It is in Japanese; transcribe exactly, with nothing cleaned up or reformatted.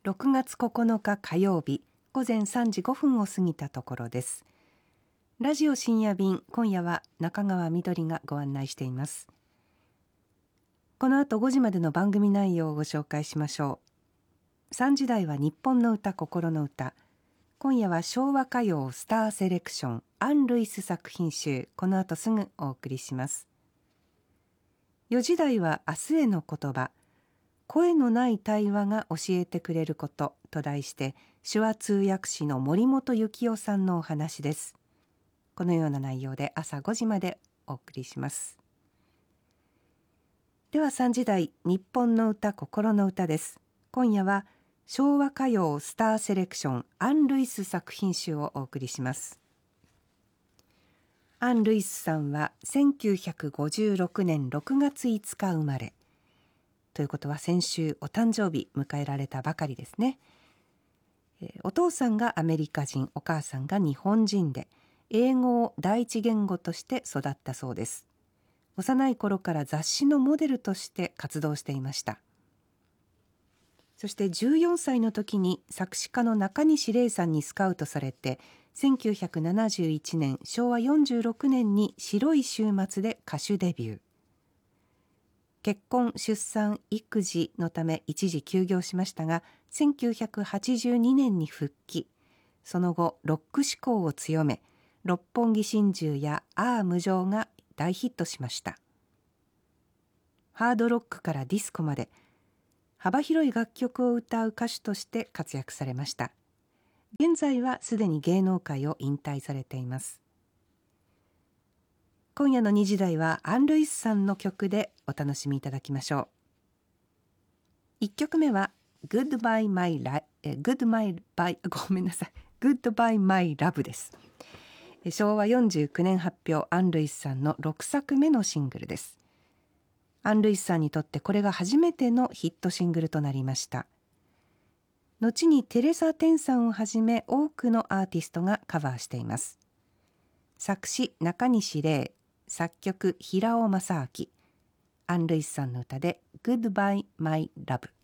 ろくがつここのか火曜日午前さんじごふんを過ぎたところです。ラジオ深夜便、今夜は中川みどりがご案内しています。この後ごじまでの番組内容をご紹介しましょう。さんじ台は日本の歌心の歌。今夜は昭和歌謡スターセレクションアン・ルイス作品集、この後すぐお送りします。よじ台は明日への言葉、声のない対話が教えてくれることと題して、手話通訳士の森本幸雄さんのお話です。このような内容で朝ごじまでお送りします。ではさんじ台、日本の歌心の歌です。今夜は昭和歌謡スターセレクションアン・ルイス作品集をお送りします。アン・ルイスさんはせんきゅうひゃくごじゅうろくねんろくがついつか生まれということは、先週お誕生日迎えられたばかりですね。お父さんがアメリカ人、お母さんが日本人で、英語を第一言語として育ったそうです。幼い頃から雑誌のモデルとして活動していました。そしてじゅうよんさいの時に作詞家の中西礼さんにスカウトされて、せんきゅうひゃくななじゅういちねんしょうわよんじゅうろくねんに白い週末で歌手デビュー。結婚、出産、育児のため一時休業しましたが、せんきゅうひゃくはちじゅうにねんに復帰。その後ロック志向を強め、六本木心中やああ無情が大ヒットしました。ハードロックからディスコまで幅広い楽曲を歌う歌手として活躍されました。現在はすでに芸能界を引退されています。今夜のにじ台はアン・ルイスさんの曲でお楽しみいただきましょう。いっきょくめは Goodbye My Love、Goodbye Bye ごめんなさい Goodbye My Love です。しょうわよんじゅうきゅうねん発表、アン・ルイスさんのろくさくめのシングルです。アン・ルイスさんにとってこれが初めてのヒットシングルとなりました。後にテレサ・テンさんをはじめ多くのアーティストがカバーしています。作詞中西礼、作曲平尾正明。アン・ルイスさんの歌で Goodbye My Love。